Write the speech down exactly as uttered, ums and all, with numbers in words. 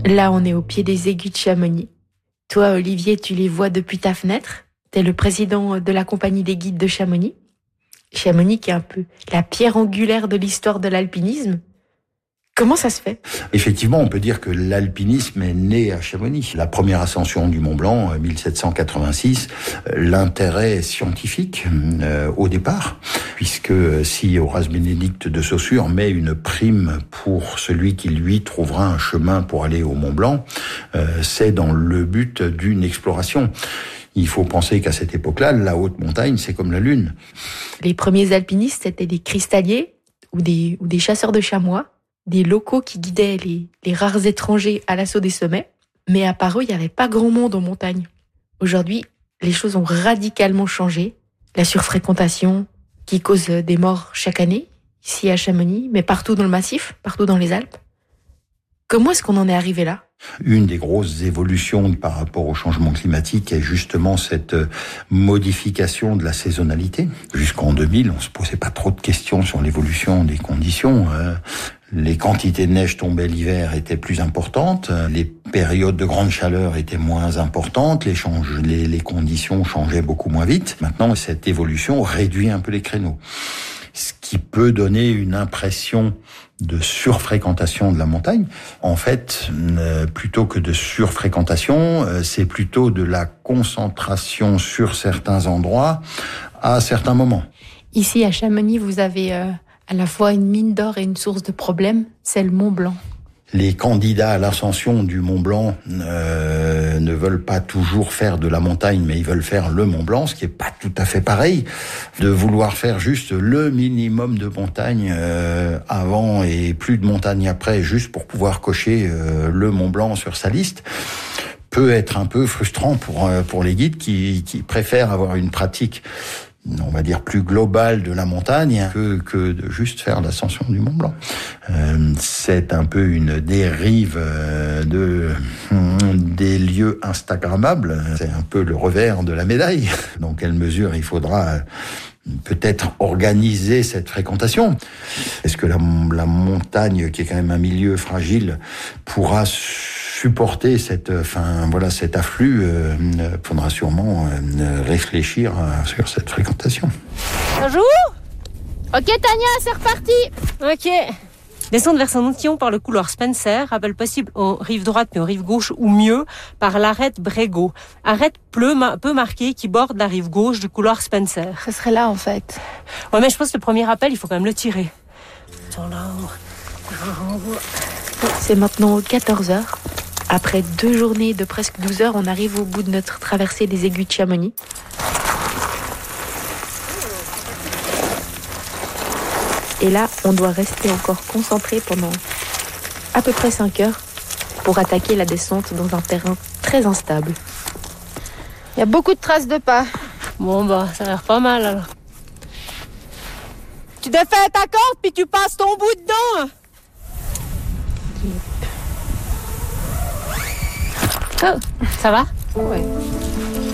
Là, on est au pied des aigus de Chamonix. Toi, Olivier, tu les vois depuis ta fenêtre. T'es le président de la compagnie des guides de Chamonix. Chamonix qui est un peu la pierre angulaire de l'histoire de l'alpinisme. Comment ça se fait ? Effectivement, on peut dire que l'alpinisme est né à Chamonix. La première ascension du Mont Blanc, mille sept cent quatre-vingt-six, l'intérêt scientifique euh, au départ, puisque si Horace Bénédicte de Saussure met une prime pour celui qui lui trouvera un chemin pour aller au Mont Blanc, euh, c'est dans le but d'une exploration. Il faut penser qu'à cette époque-là, la haute montagne, c'est comme la Lune. Les premiers alpinistes, c'était des cristalliers ou des, ou des chasseurs de chamois, des locaux qui guidaient les, les rares étrangers à l'assaut des sommets. Mais à part eux, il n'y avait pas grand monde en montagne. Aujourd'hui, les choses ont radicalement changé. La surfréquentation qui cause des morts chaque année, ici à Chamonix, mais partout dans le massif, partout dans les Alpes. Comment est-ce qu'on en est arrivé là ? Une des grosses évolutions par rapport au changement climatique est justement cette modification de la saisonnalité. Jusqu'en deux mille, on se posait pas trop de questions sur l'évolution des conditions. Les quantités de neige tombées l'hiver étaient plus importantes, les périodes de grande chaleur étaient moins importantes, les, change, les, les conditions changeaient beaucoup moins vite. Maintenant, cette évolution réduit un peu les créneaux. Ce qui peut donner une impression de surfréquentation de la montagne. En fait, euh, plutôt que de surfréquentation, euh, c'est plutôt de la concentration sur certains endroits à certains moments. Ici, à Chamonix, vous avez euh, à la fois une mine d'or et une source de problèmes, c'est le Mont Blanc. Les candidats à l'ascension du Mont Blanc euh, ne veulent pas toujours faire de la montagne, mais ils veulent faire le Mont Blanc, ce qui est pas tout à fait pareil. De vouloir faire juste le minimum de montagne euh, avant et plus de montagne après, juste pour pouvoir cocher euh, le Mont Blanc sur sa liste, peut être un peu frustrant pour euh, pour les guides qui, qui préfèrent avoir une pratique, on va dire, plus globale de la montagne que, que de juste faire l'ascension du Mont Blanc. Euh, c'est un peu une dérive euh, de, des lieux instagrammables. C'est un peu le revers de la médaille. Dans quelle mesure il faudra peut-être organiser cette fréquentation? Est-ce que la, la montagne, qui est quand même un milieu fragile, pourra supporter cette, enfin voilà, cet afflux? euh, faudra sûrement euh, réfléchir à, sur cette fréquentation. Bonjour. Ok Tania, c'est reparti. Ok. Descendre vers Saint-Nontillon par le couloir Spencer, rappel possible aux rives droites mais aux rives gauche ou mieux par l'arête Brégo. Arête peu, peu marquée qui borde la rive gauche du couloir Spencer. Ça serait là en fait. Ouais mais je pense que le premier rappel, il faut quand même le tirer. C'est maintenant quatorze heures. Après deux journées de presque douze heures, on arrive au bout de notre traversée des aigus de Chamonix. Et là, on doit rester encore concentré pendant à peu près cinq heures pour attaquer la descente dans un terrain très instable. Il y a beaucoup de traces de pas. Bon bah, ça a l'air pas mal alors. Tu défais ta corde puis tu passes ton bout dedans. Oh, ça va ? Ouais.